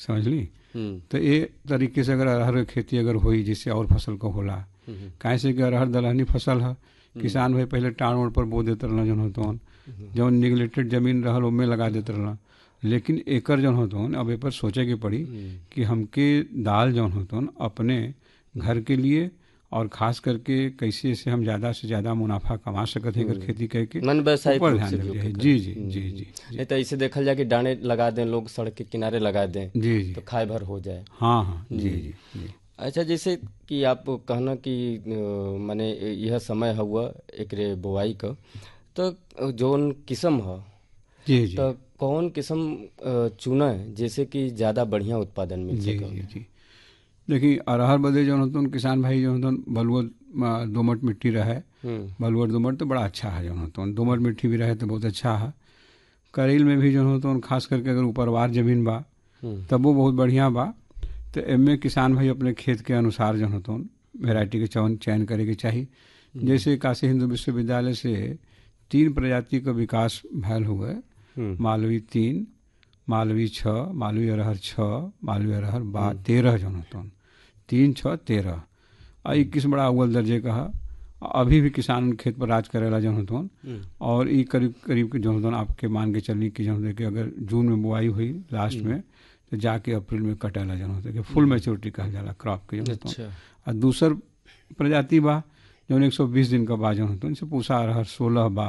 समझली। तो ये तरीके से अगर अरहर की खेती अगर हुई जिससे और फसल को होला, काहे से कि अरहर दलहनी फसल है, किसान भाई पहले टाण ओढ़ पर बो देते रहना जौन होतो, जौन निगलेक्टेड जमीन रहल ओमे लगा देते रहना। लेकिन एकर जौन होतो अब ए पर सोचे के पड़ी कि हमके दाल जौन होतो अपने घर के लिए और खास करके कैसे से हम ज़्यादा से ज़्यादा मुनाफा कमा सकते हैं अगर खेती करके मन व्यवसायिक ऊपर रूप ध्यान से देना भी चाहिए। उपयोग जी करें। जी जी जी नहीं तो ऐसे देखल जाए कि डाने लगा दें लोग, सड़क के किनारे लगा दें जी जी तो खाए भर हो जाए। हाँ हाँ जी जी जी अच्छा, जैसे कि आप कहना कि माने यह समय हुआ एकरे बुआई का, तो जौन किस्म है जी जी तो कौन किस्म चुना जैसे कि ज़्यादा बढ़िया उत्पादन मिल जी सके। जी जी देखिए अरहर बदे जौन होतो किसान भाई जौन होतो बलुआ दोमट मिट्टी रहे, बलुआ दोमट तो बड़ा अच्छा है जौन होतो, दोमट मिट्टी भी रहे तो बहुत अच्छा है। करेल में भी जौन होतो खास करके अगर ऊपरवार जमीन बा तब वो बहुत बढ़िया बा। तो एमे किसान भाई अपने खेत के अनुसार जौन होतो वेराइटी के चयन करे के चाहिए। जैसे काशी हिंदू विश्वविद्यालय से 3 प्रजाति का विकास भयल हुआ, मालवी 3, मालवी 6, मालवी अरहर 6, मालवी अरहर 13 जौन होतो 3 6 13 और 21 बड़ा अव्वल दर्जे का है। अभी भी किसान खेत पर राज करेला जौन होतो और ये करीब करीब के जौन होतो आपके मान के चलनी की जौन होतो कि अगर जून में बुआई हुई लास्ट में तो जाके अप्रैल में कटेला जौन होतो कि फुल मैच्योरिटी कहल जाला क्रॉप के जौन होतो। और दूसर प्रजाति बा जौन 120 दिन का बा जौन होतो इनसे पूसा अरहर 16 बा।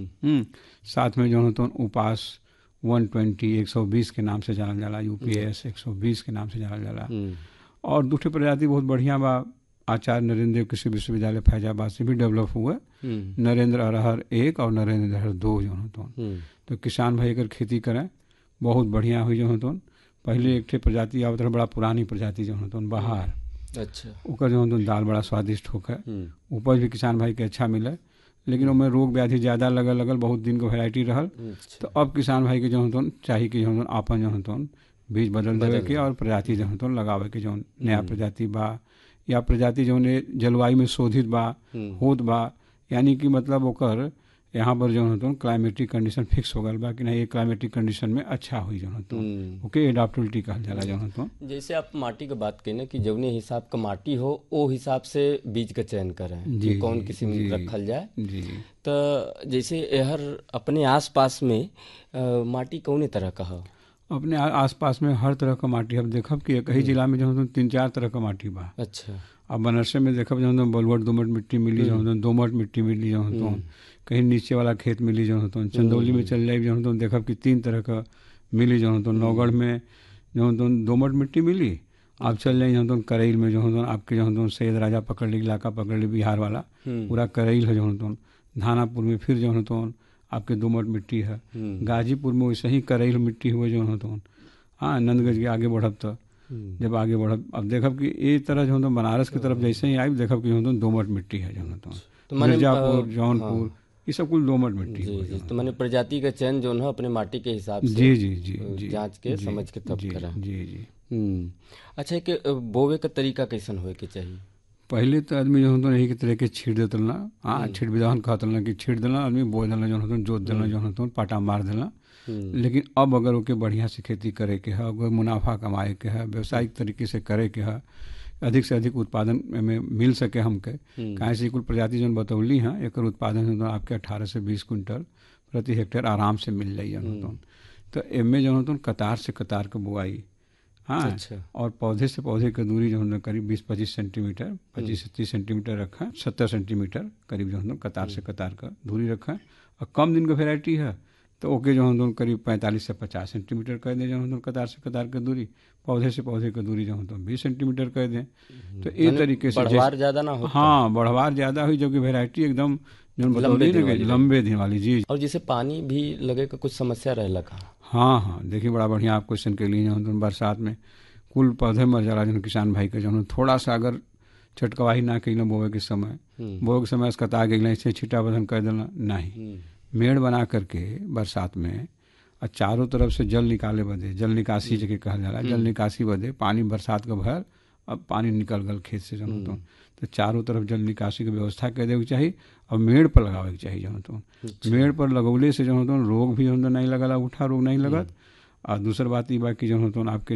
साथ में जौन होतो उपास 120 120 के नाम से जानल जाला, यूपीएस 120 के नाम से जानल जाला। और दूसरी प्रजाति बहुत बढ़िया बा आचार्य नरेंद्र देव कृषि विश्वविद्यालय फैजाबाद से भी डेवलप हुआ, नरेंद्र अरहर 1 और नरेंद्र अरहर 2 जो होतो। तो किसान भाई अगर खेती करें बहुत बढ़िया हुई जो होतो। पहले एक ठे प्रजाति आवत रहे बड़ा पुरानी प्रजाति जो होतो बहार, अच्छा ओकर जो होतो दाल बड़ा स्वादिष्ट होकर उपज भी किसान भाई के अच्छा मिले, लेकिन उनमें रोग व्याधि ज़्यादा लगल बहुत दिन का वेराइटी रहल। तो अब किसान भाई के जो होतो चाहिए कि जो होतो आपन जो होतो बीज बदल देवे के और प्रजाति जो होतो लगावे के, जो नया प्रजाति बा या प्रजाति जो जलवायु में शोधित बा होत बा, यानी कि मतलब ओकर यहाँ पर जो होतो क्लाइमेटिक कंडीशन फिक्स हो गल बा कि नहीं ये क्लाइमेटिक कंडीशन में अच्छा हुई जो होतो ओके एडाप्टेबिलिटी कहल जाला जो होतो। जैसे आप माटी की बात करें कि जौने हिसाब का माटी हो वो हिसाब से बीज का चयन करें कि कौन किस्म रखल जाए। तो जैसे यहर अपने आसपास में माटी कौने तरह का है? अपने आसपास में हर तरह का माटी अब देखब कि एक ही जिला में जो 3-4 तरह का माटी बा। अच्छा, अब बनारस में देखब जो बलुआ दोमट मिट्टी मिली जो दोमट मिट्टी मिली जो कहीं नीचे वाला खेत मिली जो चंदौली में चल जाए जो देखब कि 3 तरह का मिली जो नौगढ़ में जो दोमट मिट्टी मिली। आप चल जाए जो करेल में जो आपके जो सैयद राजा पकड़ ली इलाका पकड़ ली बिहार वाला पूरा करेल है जो धानापुर में फिर जो आपके दोमट मिट्टी है, गाजीपुर में वैसे ही करेल मिट्टी हुए जो होतो। हाँ नंदगंज के आगे बढ़ब तो जब आगे बढ़ब अब देखब कि ये तरह जो होतो बनारस की तरफ जैसे ही आई देखब कि जो दोमट मिट्टी है जो होतो मिर्जापुर जौनपुर ये सब कुल दोमट मिट्टी है। तो मैंने प्रजाति का चयन जो है अपने माटी के हिसाब से जी जी जी जांच के समझ के तब करा। जी जी अच्छा कि बोवे का तरीका कैसन होए के चाहिए? पहले तो आदमी जो होतो यही के तरह के छीड़ देते ना, हाँ छीड़ विधान कहते कि छीड़ देना आदमी बो देना जो होतो जोत देना जो होतो पाटा मार देना। लेकिन अब अगर ओके बढ़िया से खेती करे के है, अगर मुनाफा कमाए के है, व्यवसायिक तरीके से करे के है, अधिक से अधिक उत्पादन में मिल सके हमके, कहीं से कुल प्रजाति जो बतौली हैं एक उत्पादन आपके 18 से 20 कुंटल प्रति हेक्टेयर आराम से मिल जाइए होतो। तो एमे जो होतो कतार से कतार के बुआई, हाँ अच्छा। और पौधे से पौधे की दूरी जो है करीब 20-25 सेंटीमीटर 25 से 30 सेंटीमीटर रखा, 70 सेंटीमीटर करीब जो है कतार से कतार का दूरी रखा। और कम दिन का वेराइटी है तो ओके जो है करीब 45 से 50 सेंटीमीटर कर दें जो है कतार से कतार की दूरी, पौधे से पौधे की दूरी जो है 20 सेंटीमीटर कर दें। तो इस तरीके से बढ़वार ज़्यादा ना हो, हाँ बढ़वार ज़्यादा हुई जो कि वेराइटी एकदम लंबे दिन वाली। जी और जैसे पानी भी लगे का कुछ समस्या रहेला का? हाँ देखिए बड़ा बढ़िया आप क्वेश्चन के लिए जो बरसात में कुल पौधे मर जाला जो किसान भाई के जो थोड़ा सा अगर छटकवाही ना कैल बोए के समय अस्कता गई ऐसे छिटा बदन कर देना नहीं, मेड़ बना करके बरसात में और चारों तरफ से जल निकाले बदे जल निकासी जगह कहा जाला, जल निकासी बदे पानी बरसात का भर अब पानी निकल गल खेत से जो तो चारों तरफ जल निकासी की व्यवस्था कर देवे चाहिए और मेड़ पर लगावे के चाहिए जो मेड़ पर लगौले से जो रोग भी नहीं लगल, उठा रोग नहीं लगत। और दूसर बात ये बा कि जो आपके